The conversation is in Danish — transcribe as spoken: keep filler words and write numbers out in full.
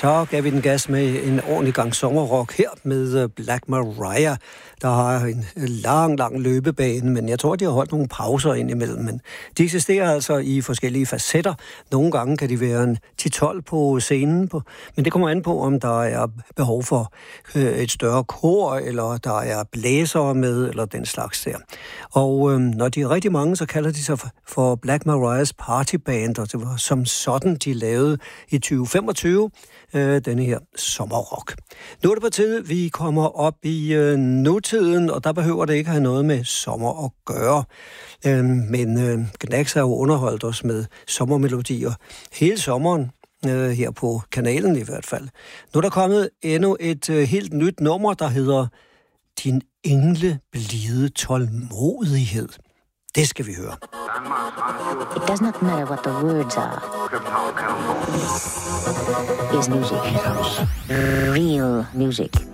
så gav vi den gas med en ordentlig gang sommerrock her med Black Mariah, der har en lang, lang løbebane, men jeg tror, de har holdt nogle pauser indimellem. Men de eksisterer altså i forskellige facetter. Nogle gange kan de være en ti tolv på scenen, på, men det kommer an på, om der er behov for et større kor, eller der er blæsere med, eller den slags der. Og øh, når de er rigtig mange, så kalder de sig for Black Mariah's Party Band, og det var som sådan, de lavede i tyve femogtyve øh, denne her sommerrock. Nu er det på tide, vi kommer op i øh, nutiden, og der behøver det ikke have noget med sommer at gøre. Øh, men øh, Gnags har jo underholdt os med sommermelodier hele sommeren, øh, her på kanalen i hvert fald. Nu er der kommet endnu et øh, helt nyt nummer, der hedder Din engle blide tålmodighed. Det skal vi høre. It does not matter what the words are. Is music. Real music.